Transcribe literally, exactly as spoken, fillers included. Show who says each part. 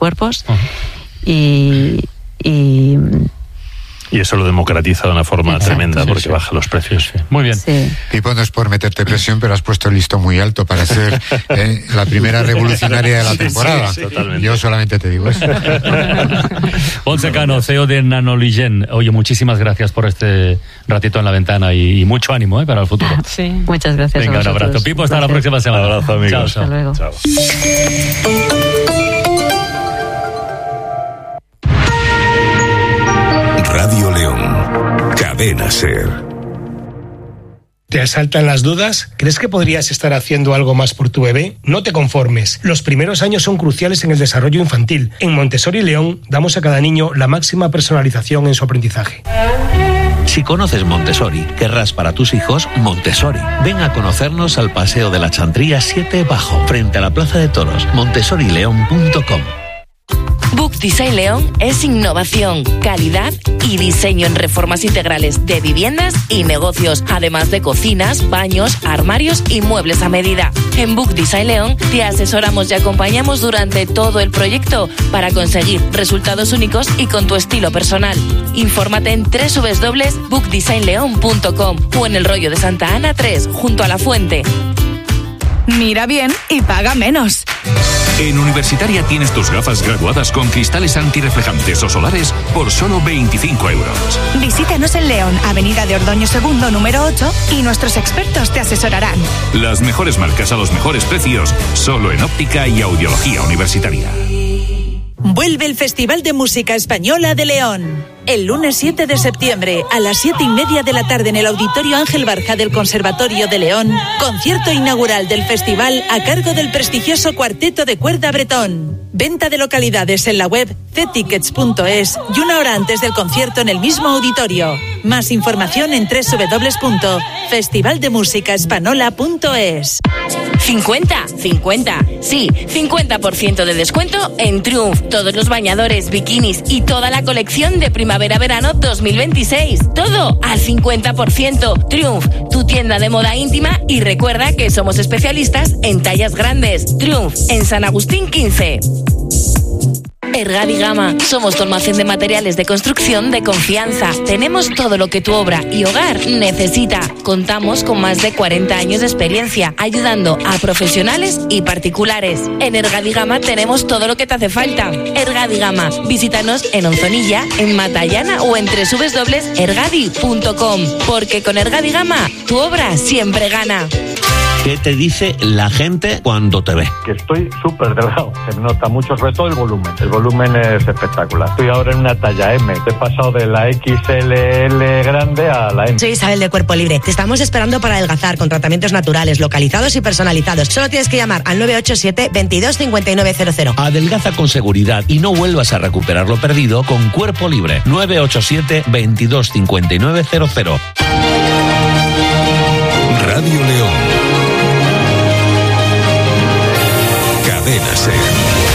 Speaker 1: cuerpos.
Speaker 2: Uh-huh.
Speaker 1: y, y
Speaker 2: Y eso lo democratiza de una forma
Speaker 1: Exacto,
Speaker 2: tremenda,
Speaker 3: sí,
Speaker 2: porque
Speaker 3: sí.
Speaker 2: baja los precios. Sí.
Speaker 3: Muy bien.
Speaker 1: sí.
Speaker 4: Pipo, no es por meterte presión, pero has puesto el listón muy alto para ser eh, la primera revolucionaria de la
Speaker 2: Sí, sí,
Speaker 4: temporada.
Speaker 2: sí, totalmente.
Speaker 4: Yo solamente te digo eso.
Speaker 3: Montse Cano, C E O de Nanoligen. Oye, muchísimas gracias por este ratito en la ventana y, y mucho ánimo, ¿eh?, para el futuro.
Speaker 5: Sí.
Speaker 1: Muchas gracias.
Speaker 3: Venga,
Speaker 1: a
Speaker 3: un
Speaker 1: vosotros.
Speaker 3: abrazo. Pipo, hasta la
Speaker 1: Gracias.
Speaker 3: próxima semana.
Speaker 2: Un abrazo, amigos.
Speaker 3: Chao, chao.
Speaker 1: Hasta luego.
Speaker 2: Chao.
Speaker 6: Radio León, Cadena SER.
Speaker 7: ¿Te asaltan las dudas? ¿Crees que podrías estar haciendo algo más por tu bebé? No te conformes. Los primeros años son cruciales en el desarrollo infantil. En Montessori León damos a cada niño la máxima personalización en su aprendizaje.
Speaker 8: Si conoces Montessori, querrás para tus hijos Montessori. Ven a conocernos al Paseo de la Chantría siete Bajo, frente a la Plaza de Toros, montessori león punto com.
Speaker 9: Book Design León es innovación, calidad y diseño en reformas integrales de viviendas y negocios, además de cocinas, baños, armarios y muebles a medida. En Book Design León te asesoramos y acompañamos durante todo el proyecto para conseguir resultados únicos y con tu estilo personal. Infórmate en doble u doble u doble u punto book design león punto com o en el Rollo de Santa Ana tres, junto a la Fuente.
Speaker 10: Mira bien y paga menos.
Speaker 6: En Universitaria tienes tus gafas graduadas con cristales antirreflejantes o solares por solo veinticinco euros.
Speaker 10: Visítanos en León, Avenida de Ordoño segundo, número ocho, y nuestros expertos te asesorarán.
Speaker 6: Las mejores marcas a los mejores precios, solo en óptica y audiología universitaria.
Speaker 11: Vuelve el Festival de Música Española de León. El lunes siete de septiembre, a las siete y media de la tarde en el Auditorio Ángel Barja del Conservatorio de León, concierto inaugural del festival a cargo del prestigioso Cuarteto de Cuerda Bretón. Venta de localidades en la web c tickets punto es y una hora antes del concierto en el mismo auditorio. Más información en doble u doble u doble u punto festival de música española punto es.
Speaker 9: cincuenta, cincuenta, sí, cincuenta por ciento de descuento en Triumph, todos los bañadores, bikinis y toda la colección de primavera-verano dos mil veintiséis. Todo al cincuenta por ciento. Triumph, tu tienda de moda íntima, y recuerda que somos especialistas en tallas grandes. Triumph, en San Agustín quince. Ergadi Gama. Somos tu almacén de materiales de construcción de confianza. Tenemos todo lo que tu obra y hogar necesita. Contamos con más de cuarenta años de experiencia ayudando a profesionales y particulares. En Ergadi Gama tenemos todo lo que te hace falta. Ergadi Gama. Visítanos en Onzonilla, en Matallana o en doble u doble u doble u punto ergadi punto com. Porque con Ergadi Gama tu obra siempre gana.
Speaker 8: ¿Qué te dice la gente cuando te ve?
Speaker 12: Que estoy súper delgado, se me nota mucho, sobre todo el volumen. El volumen es espectacular. Estoy ahora en una talla M. He pasado de la equis ele ele grande a la M.
Speaker 13: Soy Isabel de Cuerpo Libre. Te estamos esperando para adelgazar con tratamientos naturales, localizados y personalizados. Solo tienes que llamar al nueve ocho siete, veintidós, cincuenta y nueve cero cero.
Speaker 8: Adelgaza con seguridad y no vuelvas a recuperar lo perdido con Cuerpo Libre. nueve ocho siete, veintidós, cincuenta y nueve cero cero.
Speaker 6: Radio León. Cadena SER.